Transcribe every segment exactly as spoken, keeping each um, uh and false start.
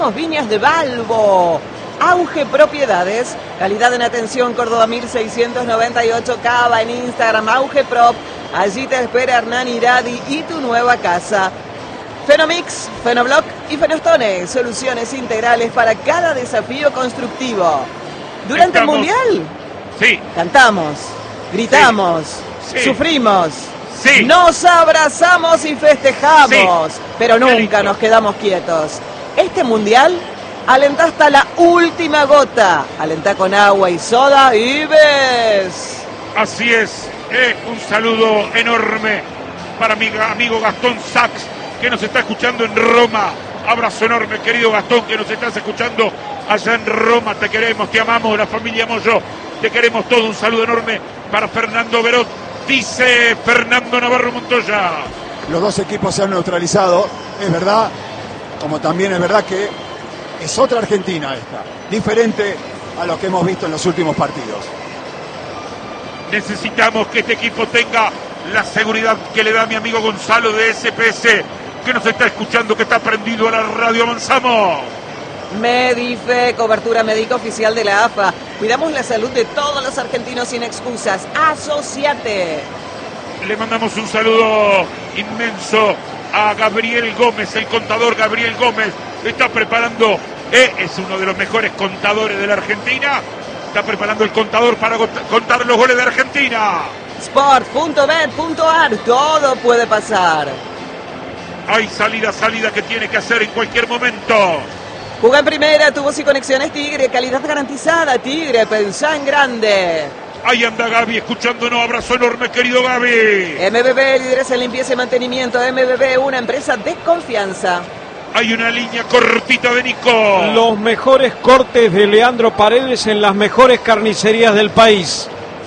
Viñas de Balbo. Auge Propiedades, calidad en atención, Córdoba mil seiscientos noventa y ocho, Cava, en Instagram, Auge Prop. Allí te espera Hernán Iradi y tu nueva casa. Fenomix, Fenoblock y Fenostone, soluciones integrales para cada desafío constructivo. Durante Estamos... el Mundial, sí, cantamos, gritamos, sí. Sí. sufrimos, sí. nos abrazamos y festejamos, sí. pero nunca nos quedamos quietos. Este Mundial alentá hasta la última gota. Alentá con agua y soda y ves. Así es. Eh, un saludo enorme para mi amigo Gastón Sachs, que nos está escuchando en Roma. Abrazo enorme, querido Gastón, que nos estás escuchando allá en Roma. Te queremos, te amamos, la familia Moyo. Te queremos todo. Un saludo enorme para Fernando Berot. Dice Fernando Navarro Montoya. Los dos equipos se han neutralizado, es verdad. Como también es verdad que es otra Argentina esta, diferente a lo que hemos visto en los últimos partidos. Necesitamos que este equipo tenga la seguridad que le da mi amigo Gonzalo de S P S, que nos está escuchando, que está prendido a la radio. Avanzamos. Medife, cobertura médica oficial de la A F A. Cuidamos la salud de todos los argentinos sin excusas. Asociate. Le mandamos un saludo inmenso a Gabriel Gómez, el contador Gabriel Gómez. Está preparando, eh, es uno de los mejores contadores de la Argentina. Está preparando el contador para contar los goles de Argentina. sport punto bet punto a r, todo puede pasar. Hay salida, salida que tiene que hacer en cualquier momento. Juga en primera, tubos y conexiones Tigre, calidad garantizada. Tigre, pensá en grande. Ahí anda Gaby escuchándonos. Abrazo enorme, querido Gaby. M B B, líderes en limpieza y mantenimiento. M B B, una empresa de confianza. Hay una línea cortita de Nico. Los mejores cortes de Leandro Paredes en las mejores carnicerías del país.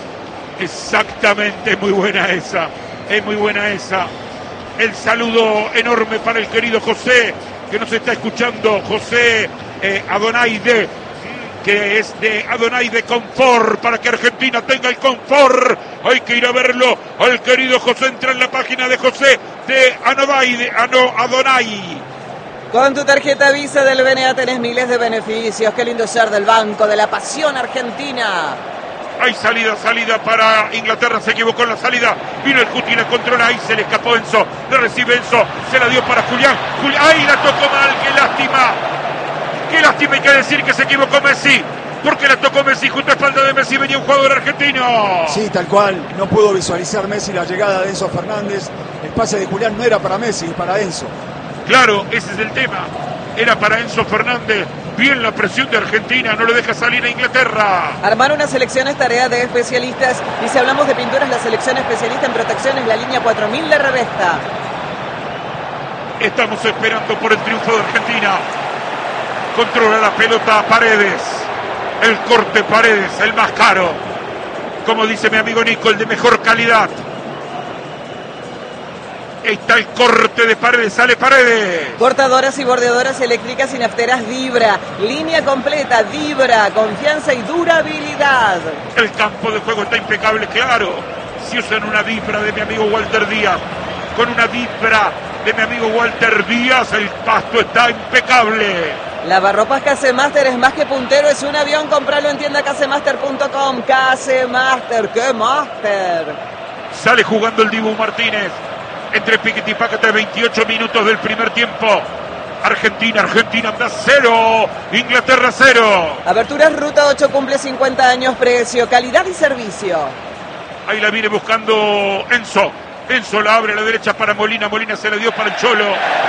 Exactamente, muy buena esa. Es muy buena esa. El saludo enorme para el querido José, que nos está escuchando. José eh, Adonaide, que es de Adonaide Confort, para que Argentina tenga el confort. Hay que ir a verlo al querido José. Entra en la página de José de Anodaide, Ano, Adonai. Con tu tarjeta Visa del B N A tenés miles de beneficios. Qué lindo ser del Banco de la Pasión Argentina. Hay salida, salida para Inglaterra. Se equivocó en la salida. Vino el Cuti, la controla. Ahí se le escapó Enzo. Le recibe Enzo. Se la dio para Julián. Julián. ¡Ay, la tocó mal! ¡Qué lástima! ¡Qué lástima! Hay que decir que se equivocó Messi. Porque la tocó Messi. Junto a espalda de Messi venía un jugador argentino. Sí, tal cual. No pudo visualizar Messi la llegada de Enzo Fernández. El pase de Julián no era para Messi, es para Enzo. Claro, ese es el tema. Era para Enzo Fernández. Bien la presión de Argentina, no lo deja salir a Inglaterra. Armar una selección es tarea de especialistas. Y si hablamos de pinturas, la selección especialista en protección es la línea cuatro mil de Revesta. Estamos esperando por el triunfo de Argentina. Controla la pelota Paredes. El corte Paredes, el más caro. Como dice mi amigo Nico, el de mejor calidad. Ahí está el corte de Paredes, sale Paredes. Cortadoras y bordeadoras eléctricas y nafteras Vibra. Línea completa, Vibra, confianza y durabilidad. El campo de juego está impecable, claro. Si usan una Vibra de mi amigo Walter Díaz, con una Vibra de mi amigo Walter Díaz, el pasto está impecable. Lavarropas Casemaster es más que puntero, es un avión. Compralo en tienda casemaster punto com. Casemaster, ¡qué máster! Sale jugando el Dibu Martínez. Entre Piquet y Pácate, veintiocho minutos del primer tiempo. Argentina, Argentina anda cero. Inglaterra cero. Aberturas Ruta ocho cumple cincuenta años. Precio, calidad y servicio. Ahí la viene buscando Enzo. Enzo la abre a la derecha para Molina. Molina se la dio para el Cholo.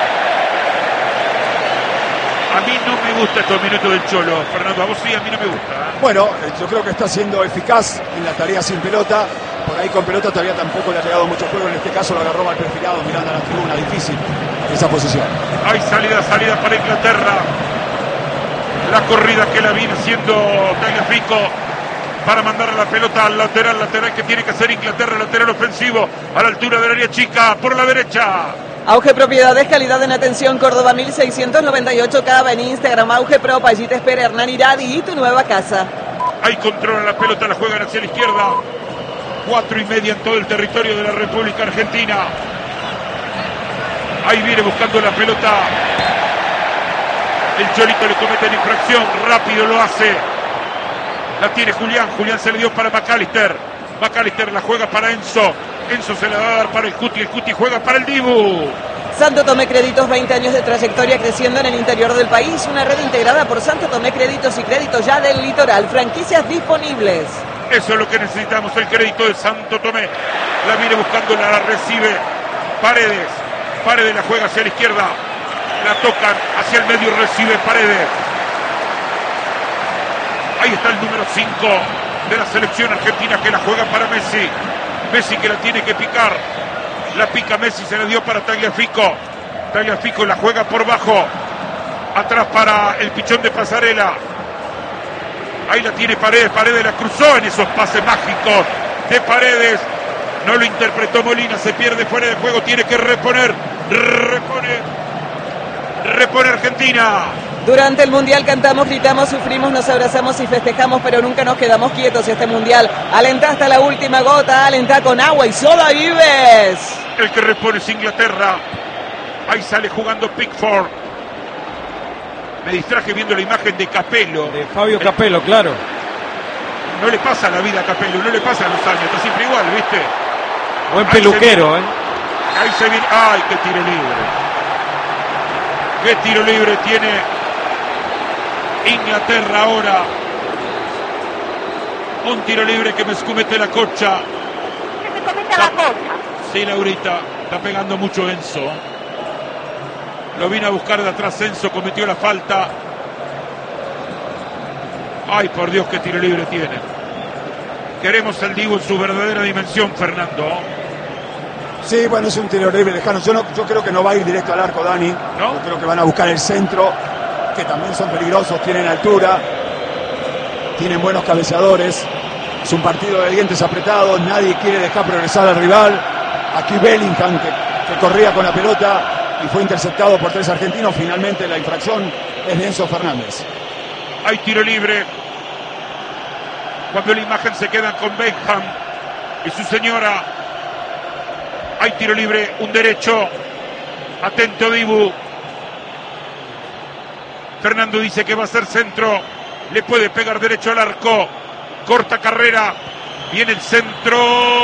A mí no me gustan estos minutos del Cholo. Fernando, a vos sí, a mí no me gusta. Bueno, yo creo que está siendo eficaz en la tarea sin pelota. Por ahí con pelota todavía tampoco le ha llegado mucho juego. En este caso lo agarró mal perfilado, mirando a la tribuna. Difícil esa posición. Hay salida, salida para Inglaterra. La corrida que la viene haciendo Tagliafico para mandar a la pelota al lateral. Lateral que tiene que hacer Inglaterra. Lateral ofensivo a la altura del área chica. Por la derecha. Auge Propiedades, calidad en atención, Córdoba mil seiscientos noventa y ocho, Cava, en Instagram, Auge Prop. Allí te espera Hernán Iradi y tu nueva casa. Ahí controla la pelota, la juegan hacia la izquierda. Cuatro y media en todo el territorio de la República Argentina. Ahí viene buscando la pelota El Cholito le comete la infracción, rápido lo hace. La tiene Julián, Julián se le dio para McAllister. McAllister la juega para Enzo. Enzo se la va a dar para el Cuti, el Cuti juega para el Dibu. Santo Tomé Créditos, veinte años de trayectoria creciendo en el interior del país. Una red integrada por Santo Tomé Créditos y Créditos Ya del Litoral. Franquicias disponibles. Eso es lo que necesitamos, el crédito de Santo Tomé. La viene buscando, la recibe Paredes. Paredes la juega hacia la izquierda. La tocan hacia el medio, recibe Paredes. Ahí está el número cinco de la selección argentina que la juega para Messi. Messi que la tiene que picar. La pica Messi, se la dio para Tagliafico. Tagliafico la juega por bajo. Atrás para el pichón de Pasarela. Ahí la tiene Paredes. Paredes la cruzó en esos pases mágicos de Paredes. No lo interpretó Molina. Se pierde fuera de juego. Tiene que reponer. Repone. Repone Argentina. Durante el Mundial cantamos, gritamos, sufrimos, nos abrazamos y festejamos, pero nunca nos quedamos quietos. Este Mundial alentá hasta la última gota, alentá con agua y soda Vives. El que repone es Inglaterra. Ahí sale jugando Pickford. Me distraje viendo la imagen de Capello. De Fabio Capello, claro. No le pasa la vida a Capello, no le pasan los años, está siempre igual, ¿viste? Buen peluquero, ahí ¿eh? Ahí se viene. ¡Ay, qué tiro libre! ¡Qué tiro libre tiene Inglaterra ahora! Un tiro libre que me escumete la cocha. Que me cometa la cocha. Sí, Laurita, está pegando mucho Enzo. Lo vino a buscar de atrás Enzo, cometió la falta. Ay, por Dios, qué tiro libre tiene. Queremos el Dibu en su verdadera dimensión, Fernando. Sí, bueno, es un tiro libre lejano. Yo, no, yo creo que no va a ir directo al arco, Dani. ¿No? Yo creo que van a buscar el centro, que también son peligrosos, tienen altura, tienen buenos cabeceadores. Es un partido de dientes apretados, nadie quiere dejar progresar al rival. Aquí Bellingham, que, que corría con la pelota y fue interceptado por tres argentinos. Finalmente la infracción es de Enzo Fernández. Hay tiro libre. Cuando la imagen se queda con Beckham y su señora. Hay tiro libre, un derecho. Atento Dibu. Fernando dice que va a ser centro. Le puede pegar derecho al arco. Corta carrera. Viene el centro.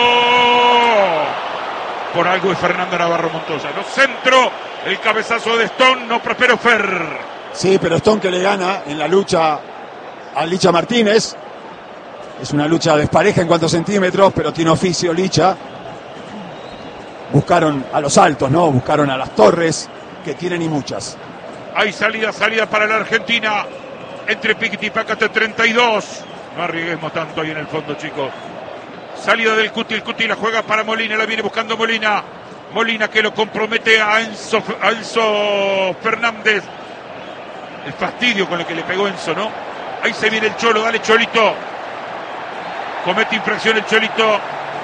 Por algo es Fernando Navarro Montoya. No, centro. El cabezazo de Stone. No prosperó Fer. Sí, pero Stone que le gana en la lucha a Licha Martínez. Es una lucha despareja en cuantos centímetros, pero tiene oficio Licha. Buscaron a los altos, ¿no? Buscaron a las torres, que tienen y muchas. Hay salida, salida para la Argentina. Entre Piquet y Pácate, treinta y dos. No arriesguemos tanto ahí en el fondo, chicos. Salida del Cuti, el Cuti la juega para Molina, la viene buscando Molina. Molina que lo compromete a Enzo, a Enzo Fernández. El fastidio con el que le pegó Enzo, ¿no? Ahí se viene el Cholo, dale Cholito. Comete infracción el Cholito.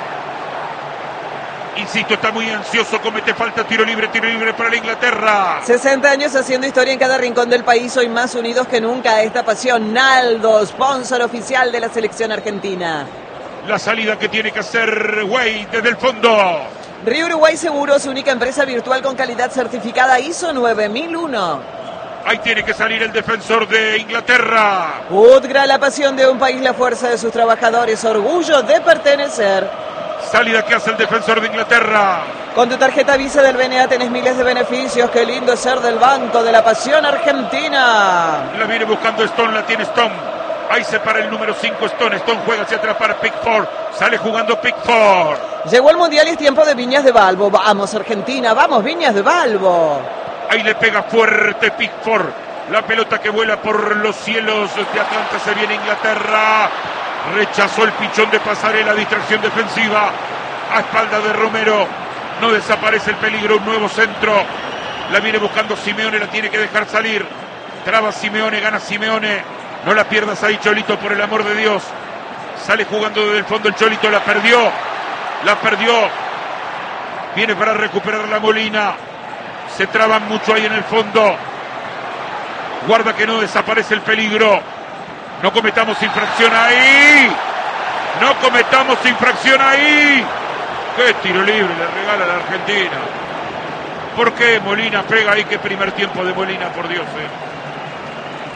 Insisto, está muy ansioso, comete falta, tiro libre, tiro libre para la Inglaterra. sesenta años haciendo historia en cada rincón del país, hoy más unidos que nunca a esta pasión. Naldo, sponsor oficial de la selección argentina. La salida que tiene que hacer Way desde el fondo. Río Uruguay Seguros, única empresa virtual con calidad certificada I S O nueve mil uno. Ahí tiene que salir el defensor de Inglaterra. Udgra, la pasión de un país, la fuerza de sus trabajadores, orgullo de pertenecer. Salida que hace el defensor de Inglaterra. Con tu tarjeta Visa del B N A tenés miles de beneficios. Qué lindo es ser del Banco de la Pasión Argentina. La viene buscando Stone, la tiene Stone. Ahí se para el número cinco Stone. Stone juega hacia atrás para Pickford. Sale jugando Pickford. Llegó el Mundial y es tiempo de Viñas de Balbo. Vamos Argentina, vamos Viñas de Balbo. Ahí le pega fuerte Pickford. La pelota que vuela por los cielos de Atlanta. Se viene Inglaterra. Rechazó el pichón de Pasarela, distracción defensiva. A espalda de Romero. No desaparece el peligro, un nuevo centro. La viene buscando Simeone, la tiene que dejar salir. Traba Simeone, gana Simeone. No la pierdas ahí, Cholito, por el amor de Dios. Sale jugando desde el fondo el Cholito, la perdió. La perdió. Viene para recuperar la Molina. Se traban mucho ahí en el fondo. Guarda que no desaparece el peligro. No cometamos infracción ahí. No cometamos infracción ahí. Qué tiro libre le regala la Argentina. ¿Por qué Molina pega ahí? Qué primer tiempo de Molina, por Dios. Eh.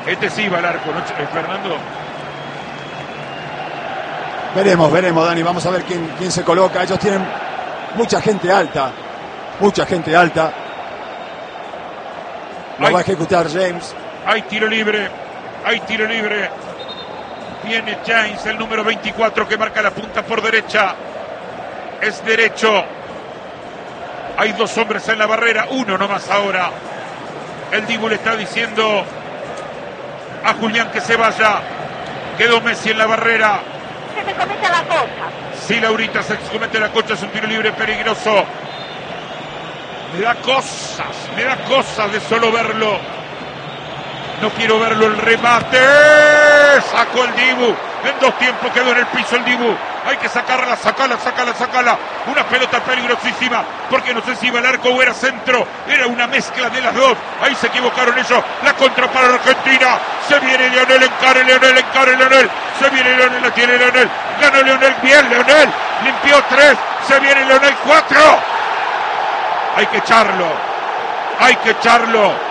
Este sí va al arco, ¿no, eh, Fernando? Veremos, veremos, Dani. Vamos a ver quién, quién se coloca. Ellos tienen mucha gente alta. Mucha gente alta. Lo Hay, va a ejecutar James. Hay tiro libre. Hay tiro libre. Viene James, el número veinticuatro, que marca la punta por derecha. Es derecho. Hay dos hombres en la barrera. Uno nomás ahora. El Dibu le está diciendo a Julián que se vaya. Quedó Messi en la barrera. Que se cometa la cosa. Sí, Laurita, se comete la cocha. Es un tiro libre peligroso. Me da cosas. Me da cosas de solo verlo. No quiero verlo el remate. Sacó el Dibu. En dos tiempos quedó en el piso el Dibu. Hay que sacarla, sacarla, sacarla, sacarla. Una pelota peligrosísima. Porque no sé si iba al arco o era centro. Era una mezcla de las dos. Ahí se equivocaron ellos. La contra para Argentina. Se viene Leonel, encare Leonel, encare Leonel. Se viene Leonel, la tiene Leonel. Ganó Leonel, bien Leonel. Limpió tres. Se viene Leonel, cuatro. Hay que echarlo. Hay que echarlo.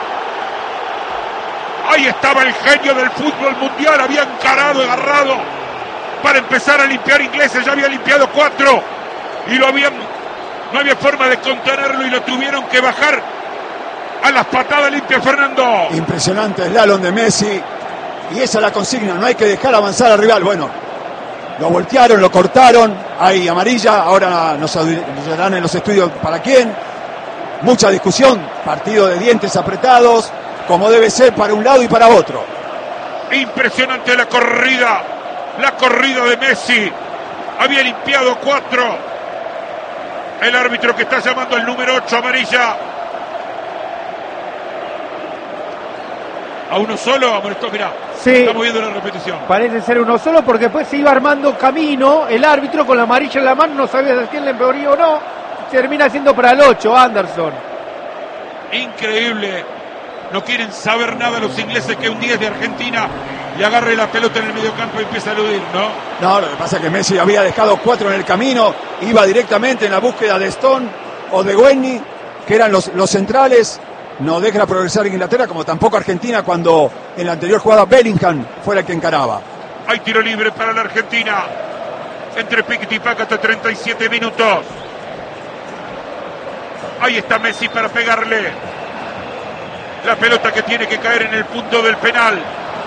Ahí estaba el genio del fútbol mundial. Había encarado, agarrado para empezar a limpiar ingleses. Ya había limpiado cuatro. Y lo habían, no había forma de contenerlo y lo tuvieron que bajar a las patadas limpias, Fernando. Impresionante el slalom de Messi. Y esa es la consigna. No hay que dejar avanzar al rival. Bueno, lo voltearon, lo cortaron. Hay amarilla. Ahora nos darán en los estudios para quién. Mucha discusión. Partido de dientes apretados. Como debe ser para un lado y para otro. Impresionante la corrida. La corrida de Messi. Había limpiado cuatro. El árbitro que está llamando al número ocho, amarilla. A uno solo, amonestó, mirá. Sí. Estamos viendo la repetición. Parece ser uno solo porque después se iba armando camino. El árbitro con la amarilla en la mano no sabía de quién le empeoría o no. Termina siendo para el ocho, Anderson. Increíble. No quieren saber nada los ingleses que un diez de Argentina le agarre la pelota en el mediocampo y empieza a eludir, ¿no? No, lo que pasa es que Messi había dejado cuatro en el camino, iba directamente en la búsqueda de Stone o de Guenny, que eran los, los centrales. No deja progresar Inglaterra, como tampoco Argentina, cuando en la anterior jugada Bellingham fuera el que encaraba. Hay tiro libre para la Argentina. Entre Piquet y Paca hasta treinta y siete minutos. Ahí está Messi para pegarle. La pelota que tiene que caer en el punto del penal.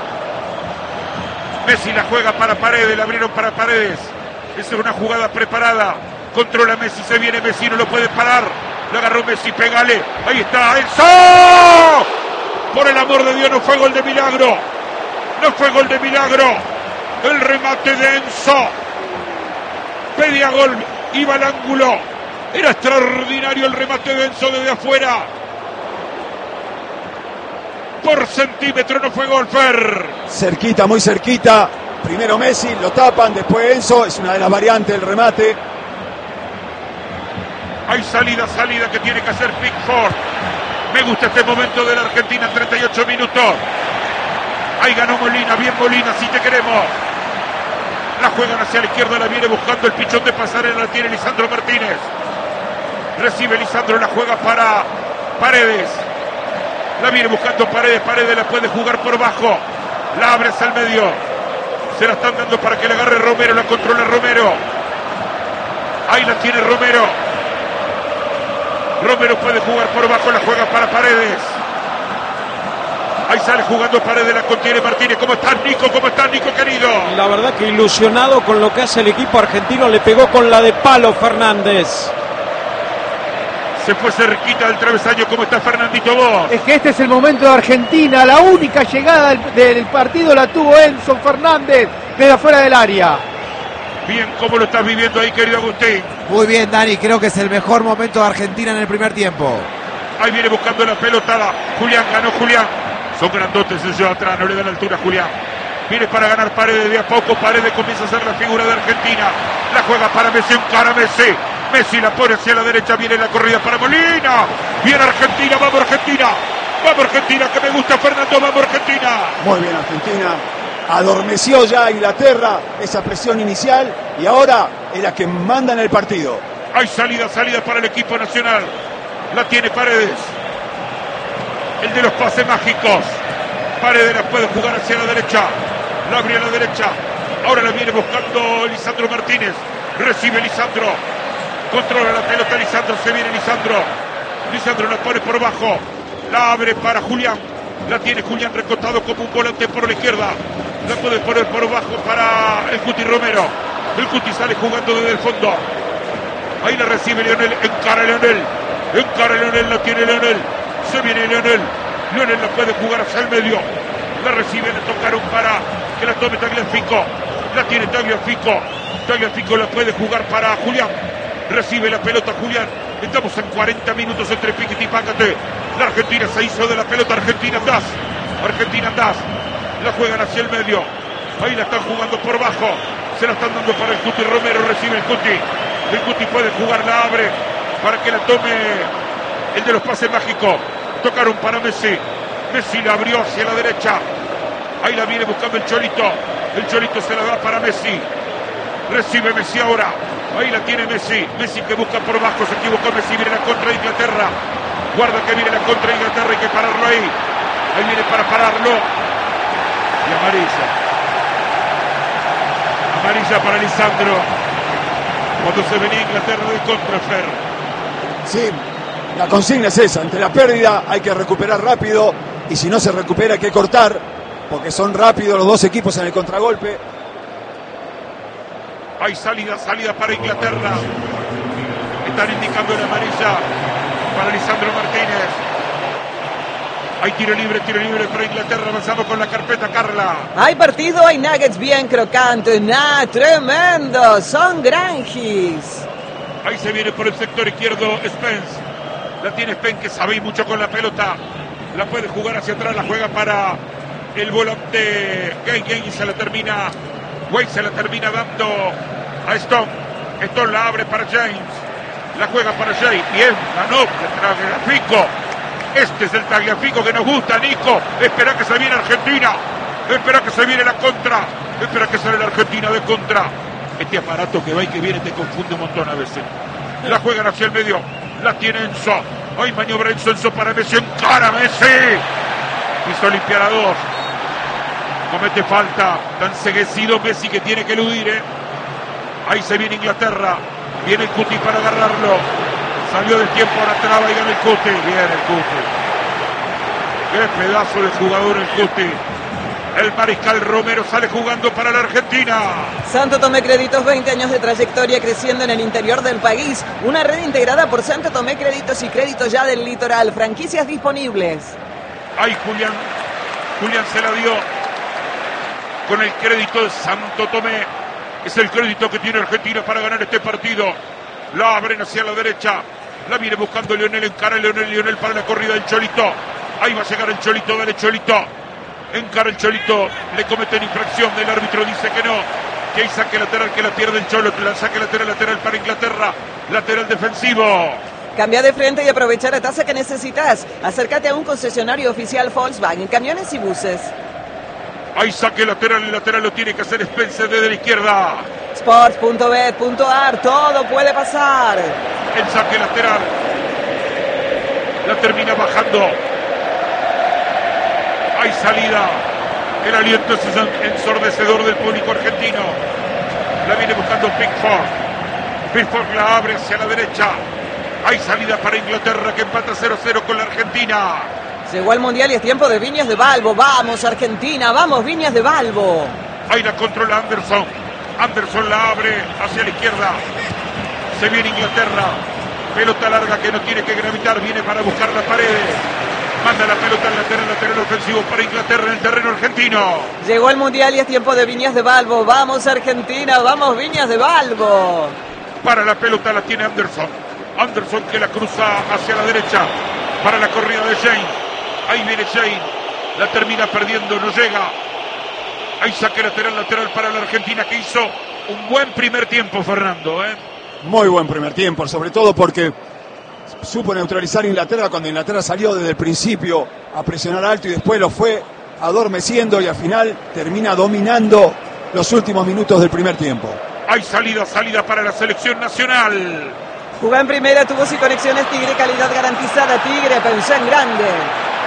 Messi la juega para Paredes, la abrieron para Paredes. Esa es una jugada preparada. Controla Messi, se viene Messi, no lo puede parar. Lo agarró Messi, pégale. Ahí está, Enzo. Por el amor de Dios, no fue gol de milagro. No fue gol de milagro. El remate de Enzo. Pedía gol, iba al ángulo. Era extraordinario el remate de Enzo desde afuera. Por centímetro no fue gol, Fer. Cerquita, muy cerquita. Primero Messi, lo tapan, después Enzo. Es una de las variantes del remate. Hay salida, salida que tiene que hacer Pickford. Me gusta este momento de la Argentina, treinta y ocho minutos. Ahí ganó Molina, bien Molina, si te queremos. La juegan hacia la izquierda, la viene buscando el pichón de pasarela, la tiene Lisandro Martínez. Recibe Lisandro, la juega para Paredes. La viene buscando Paredes, Paredes la puede jugar por bajo. La abre hacia el medio. Se la están dando para que la agarre Romero, la controla Romero. Ahí la tiene Romero. Romero puede jugar por bajo, la juega para Paredes. Ahí sale jugando Paredes, la contiene Martínez. ¿Cómo estás, Nico? ¿Cómo estás, Nico, querido? La verdad que ilusionado con lo que hace el equipo argentino. Le pegó con la de palo Fernández. Se fue cerquita del travesaño. ¿Cómo está Fernandito vos? Es que este es el momento de Argentina. La única llegada del, del partido la tuvo Enzo Fernández desde afuera del área. Bien, ¿cómo lo estás viviendo ahí, querido Agustín? Muy bien, Dani. Creo que es el mejor momento de Argentina en el primer tiempo. Ahí viene buscando la pelota. Julián, ganó Julián. Son grandotes ellos atrás, no le da la altura a Julián. Viene para ganar Paredes de a poco. Paredes comienza a ser la figura de Argentina. La juega para Messi, encara Messi. Messi la pone hacia la derecha, viene la corrida para Molina. Viene Argentina, vamos Argentina. Vamos Argentina, que me gusta Fernando, vamos Argentina. Muy bien Argentina. Adormeció ya a Inglaterra esa presión inicial y ahora es la que manda en el partido. Hay salida, salida para el equipo nacional. La tiene Paredes. El de los pases mágicos. Paredes la puede jugar hacia la derecha. La abre a la derecha. Ahora la viene buscando Lisandro Martínez. Recibe Lisandro. Controla la pelota Lisandro. Se viene Lisandro. Lisandro la pone por abajo. La abre para Julián. La tiene Julián recostado como un volante por la izquierda. La puede poner por abajo para el Cuti Romero. El Cuti sale jugando desde el fondo. Ahí la recibe Leonel. Encara a Leonel. Encara a Leonel. La tiene Leonel. Se viene Leonel. Leonel la puede jugar hacia el medio. La recibe. Le tocaron para que la tome Tagliafico. La tiene Tagliafico. Tagliafico la puede jugar para Julián. Recibe la pelota Julián. Estamos en cuarenta minutos entre Piquete y Pácate. La Argentina se hizo de la pelota. Argentina andás. Argentina andás. La juegan hacia el medio. Ahí la están jugando por bajo. Se la están dando para el Cuti Romero. Recibe el Cuti. El Cuti puede jugar, la abre para que la tome el de los pases mágicos. Tocaron para Messi. Messi la abrió hacia la derecha. Ahí la viene buscando el Cholito. El Cholito se la da para Messi. Recibe Messi ahora. Ahí la tiene Messi. Messi que busca por bajo. Se equivocó Messi. Viene la contra de Inglaterra. Guarda que viene la contra de Inglaterra. Hay que pararlo ahí. Ahí viene para pararlo. Y amarilla. Amarilla para Lisandro. Cuando se venía Inglaterra de contra, Fer. Sí, la consigna es esa. Ante la pérdida hay que recuperar rápido. Y si no se recupera hay que cortar. Porque son rápidos los dos equipos en el contragolpe. Hay salida, salida para Inglaterra. Están indicando la amarilla para Lisandro Martínez. Hay tiro libre, tiro libre para Inglaterra. Avanzamos con la carpeta, Carla. Hay partido, hay nuggets bien crocantes. ¡Nah, tremendo! Son granjis. Ahí se viene por el sector izquierdo Spence. La tiene Spence, que sabe mucho con la pelota. La puede jugar hacia atrás, la juega para el volante Gay Gay y se la termina. Wade se la termina dando a Stone. Stone la abre para James. La juega para Jay. Bien, ganó el Tagliafico. Este es el Tagliafico que nos gusta, Nico. Espera que se viene Argentina. Espera que se viene la contra. Espera que sale la Argentina de contra. Este aparato que va y que viene te confunde un montón a veces. La juegan hacia el medio. La tiene Enzo. Hay maniobra Enzo, Enzo para Messi. Encara Messi. Quiso limpiar a dos. Comete falta. Tan enceguecido Messi que tiene que eludir. ¿eh? Ahí se viene Inglaterra. Viene el Cuti para agarrarlo. Salió del tiempo, ahora traba y gana el Cuti. Bien el Cuti. Qué pedazo de jugador el Cuti. El Mariscal Romero sale jugando para la Argentina. Santo Tomé Créditos, veinte años de trayectoria creciendo en el interior del país. Una red integrada por Santo Tomé Créditos y Créditos Ya del Litoral. Franquicias disponibles. Ahí Julián. Julián se la dio con el crédito de Santo Tomé. Es el crédito que tiene Argentina para ganar este partido. La abren hacia la derecha. La viene buscando Leonel. Encara Leonel. Leonel para la corrida del Cholito. Ahí va a llegar el Cholito. Dale Cholito. Encara el Cholito. Le cometen infracción. El árbitro dice que no. Que hay saque lateral que la pierde el Cholo. La saque lateral lateral para Inglaterra. Lateral defensivo. Cambia de frente y aprovecha la tasa que necesitas. Acércate a un concesionario oficial Volkswagen, camiones y buses. Hay saque lateral, el lateral lo tiene que hacer Spencer desde la izquierda. Sports punto bet punto a r, todo puede pasar. El saque lateral. La termina bajando. Hay salida. El aliento es ensordecedor del público argentino. La viene buscando Pickford. Pickford la abre hacia la derecha. Hay salida para Inglaterra que empata cero cero con la Argentina. Llegó al Mundial y es tiempo de Viñas de Balbo. Vamos Argentina, vamos Viñas de Balbo. Ahí la controla Anderson. Anderson la abre hacia la izquierda. Se viene Inglaterra. Pelota larga que no tiene que gravitar. Viene para buscar la pared. Manda la pelota al lateral, lateral ofensivo para Inglaterra en el terreno argentino. Llegó al Mundial y es tiempo de Viñas de Balbo. Vamos Argentina, vamos Viñas de Balbo. Para la pelota la tiene Anderson. Anderson que la cruza hacia la derecha. Para la corrida de Jane. Ahí viene Jane. La termina perdiendo, no llega. Ahí saque lateral, lateral para la Argentina que hizo un buen primer tiempo, Fernando. ¿eh? Muy buen primer tiempo, sobre todo porque supo neutralizar a Inglaterra cuando Inglaterra salió desde el principio a presionar alto y después lo fue adormeciendo y al final termina dominando los últimos minutos del primer tiempo. Hay salida, salida para la selección nacional. Jugá en primera, tubos y conexiones Tigre, calidad garantizada. Tigre, pensá en grande.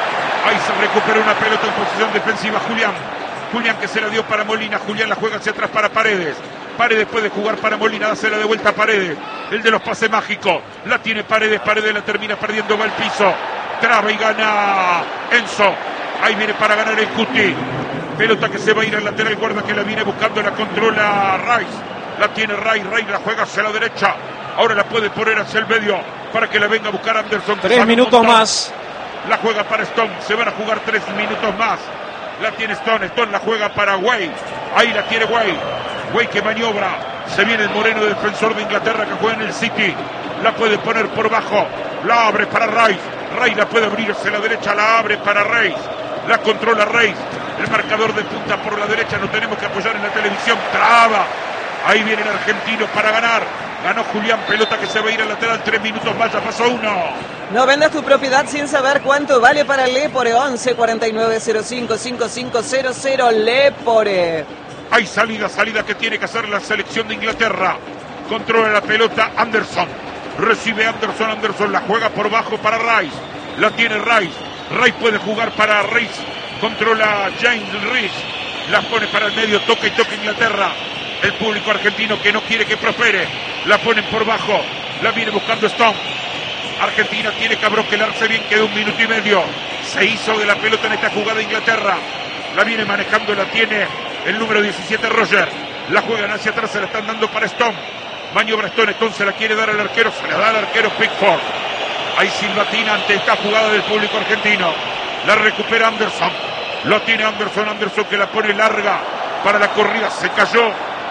Ahí se recupera una pelota en posición defensiva. Julián. Julián que se la dio para Molina. Julián la juega hacia atrás para Paredes. Paredes puede jugar para Molina. Dásela de vuelta a Paredes. El de los pases mágicos. La tiene Paredes. Paredes la termina perdiendo. Va al piso. Traba y gana Enzo. Ahí viene para ganar el Cuti. Pelota que se va a ir al lateral. Guarda que la viene buscando. La controla Rice. La tiene Rice. Rice la juega hacia la derecha. Ahora la puede poner hacia el medio para que la venga a buscar Anderson. Tres minutos más. La juega para Stone. Se van a jugar tres minutos más. La tiene Stone. Stone la juega para Way. Ahí la tiene Way. Way que maniobra. Se viene el moreno defensor de Inglaterra que juega en el City. La puede poner por bajo. La abre para Rice. Rice la puede abrir hacia la derecha. La abre para Rice. La controla Rice. El marcador de punta por la derecha. No tenemos que apoyar en la televisión. Traba. Ahí viene el argentino para ganar. Ganó Julián. Pelota que se va a ir al lateral. Tres minutos más. Ya pasó uno. No vendas tu propiedad sin saber cuánto vale para Lepore. once cuarenta y nueve cero cinco cinco cinco cero cero Lepore. Hay salida, salida que tiene que hacer la selección de Inglaterra. Controla la pelota Anderson. Recibe Anderson, Anderson la juega por bajo para Rice. La tiene Rice. Rice puede jugar para Rice. Controla James Rice. La pone para el medio, toca y toca Inglaterra. El público argentino que no quiere que prospere. La ponen por bajo. La viene buscando Stone. Argentina tiene que abroquelarse bien, queda un minuto y medio. Se hizo de la pelota en esta jugada Inglaterra. La viene manejando, la tiene el número diecisiete Roger. La juegan hacia atrás, se la están dando para Stone. Maniobra Stone, Stone se la quiere dar al arquero, se la da al arquero Pickford. Hay silbatina ante esta jugada del público argentino. La recupera Anderson. Lo tiene Anderson, Anderson que la pone larga para la corrida. Se cayó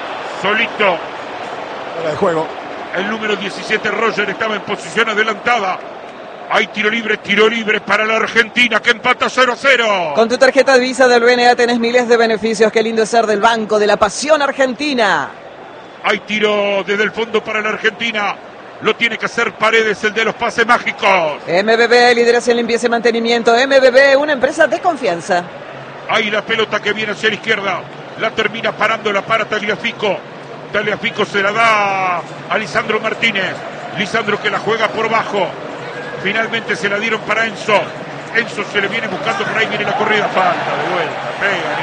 solito. Fuera de juego. El número diecisiete Roger estaba en posición adelantada. Hay tiro libre, tiro libre para la Argentina que empata cero a cero. Con tu tarjeta Visa del B N A tenés miles de beneficios. Qué lindo es ser del Banco de la Pasión Argentina. Hay tiro desde el fondo para la Argentina. Lo tiene que hacer Paredes, el de los pases mágicos. M B B, líderes en limpieza y mantenimiento. M B B, una empresa de confianza. Ahí la pelota que viene hacia la izquierda. La termina parando, la para Tagliafico. Tagliafico se la da a Lisandro Martínez. Lisandro que la juega por bajo. Finalmente se la dieron para Enzo. Enzo se le viene buscando, por ahí viene la corrida. Falta de vuelta. Pegan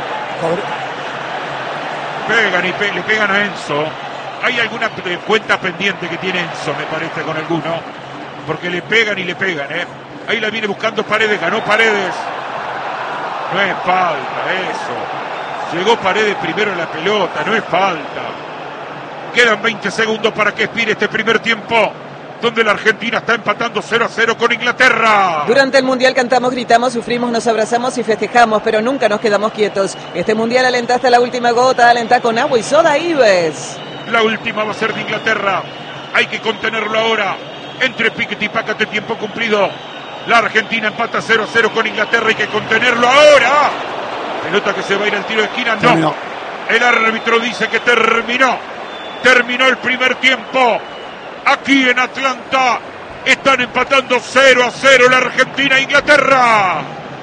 y pegan. Pegan y pe- le pegan a Enzo. Hay alguna eh, cuenta pendiente que tiene Enzo, me parece, con alguno. Porque le pegan y le pegan, ¿eh? Ahí la viene buscando Paredes. Ganó Paredes. No es falta eso. Llegó Paredes primero en la pelota. No es falta. Quedan veinte segundos para que expire este primer tiempo, donde la Argentina está empatando cero a cero con Inglaterra. Durante el Mundial cantamos, gritamos, sufrimos, nos abrazamos y festejamos, pero nunca nos quedamos quietos. Este Mundial alenta hasta la última gota, alenta con agua y soda Ives. La última va a ser de Inglaterra. Hay que contenerlo ahora. Entre piquete y pácate, tiempo cumplido. La Argentina empata cero a cero con Inglaterra. Hay que contenerlo ahora. Pelota que se va a ir al tiro de esquina. No. Terminó. El árbitro dice que terminó. Terminó el primer tiempo. Aquí en Atlanta están empatando cero a cero la Argentina e Inglaterra.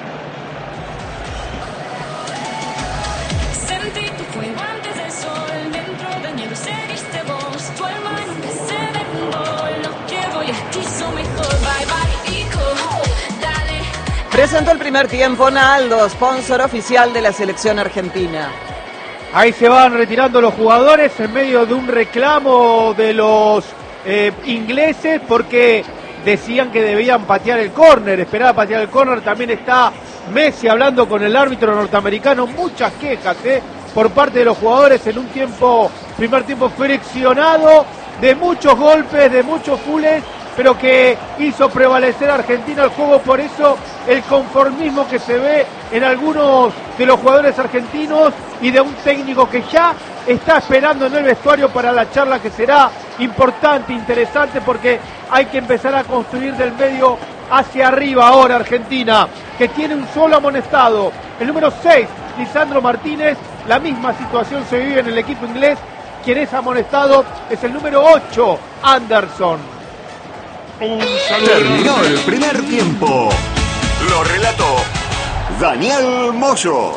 Sentí tu fuego antes del sol, dentro del miedo seguiste vos, tu alma nunca se derrumbó, lo que voy a ti hizo mejor, bye bye hijo, dale. Presentó el primer tiempo Naldo, sponsor oficial de la selección argentina. Ahí se van retirando los jugadores en medio de un reclamo de los eh, ingleses porque decían que debían patear el córner, esperaba patear el córner. También está Messi hablando con el árbitro norteamericano. Muchas quejas eh, por parte de los jugadores en un tiempo, primer tiempo friccionado, de muchos golpes, de muchos fules, pero que hizo prevalecer a Argentina el juego. Por eso el conformismo que se ve en algunos de los jugadores argentinos y de un técnico que ya está esperando en el vestuario para la charla que será importante, interesante, porque hay que empezar a construir del medio hacia arriba ahora Argentina, que tiene un solo amonestado, el número seis, Lisandro Martínez. La misma situación se vive en el equipo inglés. Quien es amonestado es el número ocho, Anderson. Un saludo. Terminó el primer tiempo. Lo relató Daniel Moyo.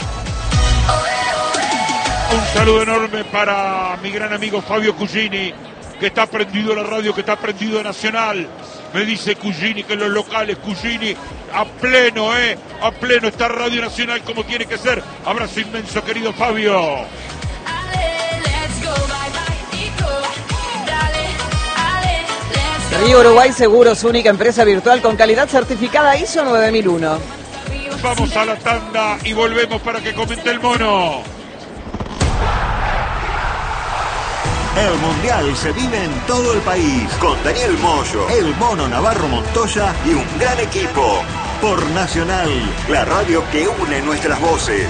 Un saludo enorme para mi gran amigo Fabio Cugini, que está prendido a la radio, que está prendido a Nacional. Me dice Cugini que los locales, Cugini, a pleno, ¿eh? A pleno está Radio Nacional como tiene que ser. Abrazo inmenso, querido Fabio. Río Uruguay Seguros, única empresa virtual con calidad certificada I S O nueve mil uno. Vamos a la tanda y volvemos para que comente el mono. El Mundial se vive en todo el país con Daniel Moyo, el Mono Navarro Montoya y un gran equipo. Por Nacional, la radio que une nuestras voces.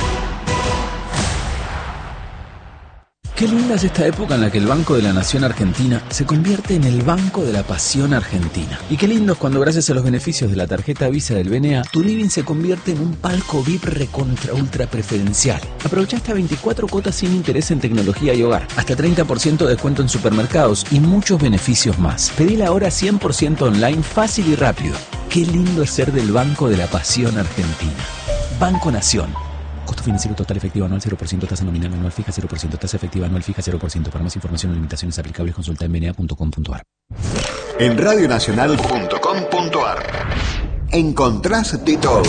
Qué linda es esta época en la que el Banco de la Nación Argentina se convierte en el Banco de la Pasión Argentina. Y qué lindo es cuando gracias a los beneficios de la tarjeta Visa del B N A, tu living se convierte en un palco V I P recontra ultra preferencial. Aprovecha hasta veinticuatro cuotas sin interés en tecnología y hogar, hasta treinta por ciento de descuento en supermercados y muchos beneficios más. Pedila ahora cien por ciento online, fácil y rápido. Qué lindo es ser del Banco de la Pasión Argentina. Banco Nación. Costo financiero total efectivo anual cero por ciento, tasa nominal anual fija cero por ciento, tasa efectiva anual fija cero por ciento. Para más información o limitaciones aplicables consulta en b n a punto com punto a r. En radionacional punto com punto a r encontrás de todo.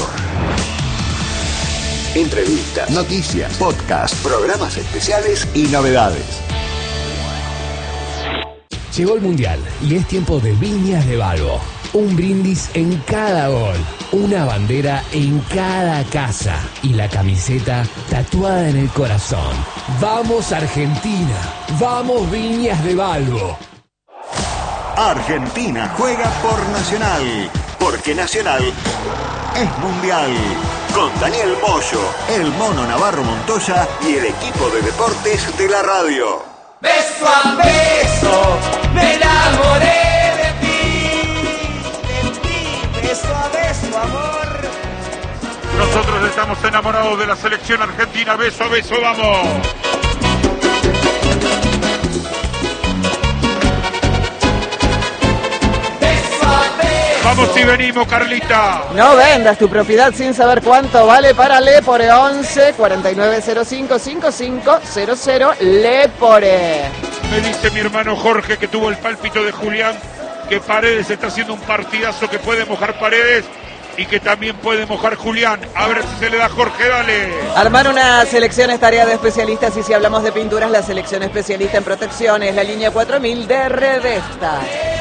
Entrevistas, noticias, podcast, programas especiales y novedades. Llegó el Mundial y es tiempo de Viñas de Balbo. Un brindis en cada gol, una bandera en cada casa y la camiseta tatuada en el corazón. ¡Vamos Argentina! ¡Vamos Viñas de Balbo! Argentina juega por Nacional, porque Nacional es Mundial. Con Daniel Moyo, el Mono Navarro Montoya y el equipo de deportes de la radio. Beso a beso, me enamoré. Nosotros estamos enamorados de la selección argentina. Beso a beso, vamos. Beso a beso. Vamos y venimos, Carlita. No vendas tu propiedad sin saber cuánto vale para Lepore. Once cuarenta y nueve cero cinco cincuenta y cinco cero cero Lepore. Me dice mi hermano Jorge, que tuvo el pálpito de Julián, que Paredes está haciendo un partidazo, que puede mojar Paredes y que también puede mojar Julián. A ver si se le da a Jorge, dale. Armar una selección es tarea de especialistas, y si hablamos de pinturas, la selección especialista en protección es la línea cuatro mil de Redesta.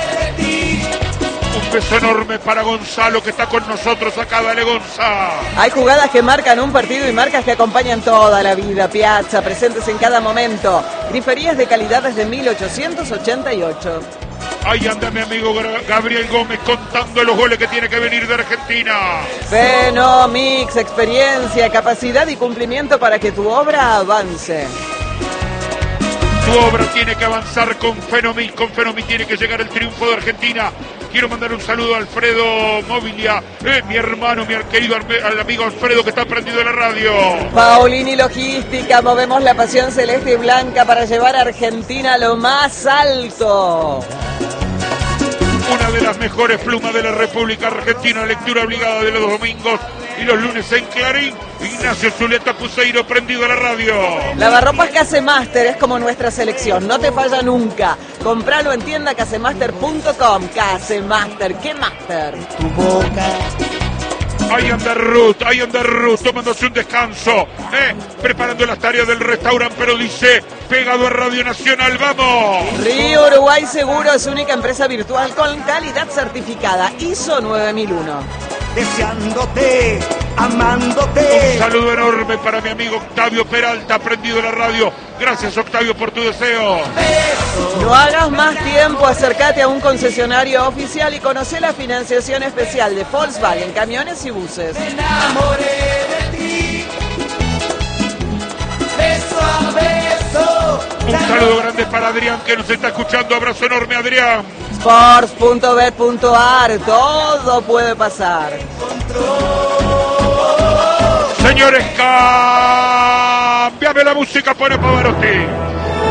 Un beso enorme para Gonzalo, que está con nosotros acá. Dale, Gonza. Hay jugadas que marcan un partido y marcas que acompañan toda la vida. Piazza, presentes en cada momento. Griferías de calidad desde mil ochocientos ochenta y ocho. Ahí anda mi amigo Gabriel Gómez contando los goles que tiene que venir de Argentina. Fenomix, experiencia, capacidad y cumplimiento para que tu obra avance. Tu obra tiene que avanzar con Fenomix. Con Fenomix tiene que llegar el triunfo de Argentina. Quiero mandar un saludo a Alfredo Mobilia, eh, mi hermano, mi querido al amigo Alfredo, que está prendido en la radio. Paulini Logística, movemos la pasión celeste y blanca para llevar a Argentina a lo más alto. Una de las mejores plumas de la República Argentina, lectura obligada de los domingos y los lunes en Clarín. Ignacio Zuleta Puseiro, prendido a la radio. Lavarropas Casemaster es como nuestra selección, no te falla nunca. Compralo en tienda casemaster punto com. Casemaster, ¿qué master? Tu boca. Ahí anda Ruth, ahí anda Ruth, tomándose un descanso, eh, preparando las tareas del restaurante, pero dice, pegado a Radio Nacional, ¡vamos! Río Uruguay Seguro es única empresa virtual con calidad certificada I S O nueve mil uno. Deseándote, amándote. Un saludo enorme para mi amigo Octavio Peralta, prendido en la radio. Gracias, Octavio, por tu deseo. No hagas más tiempo, acércate a un concesionario oficial y conoce la financiación especial de Volkswagen, camiones y buses. Me enamoré de ti. Beso a beso. Un saludo grande para Adrián, que nos está escuchando. Abrazo enorme, Adrián. Sports punto bet punto a r, todo puede pasar. Señores, cámbiame la música, pone Pavarotti.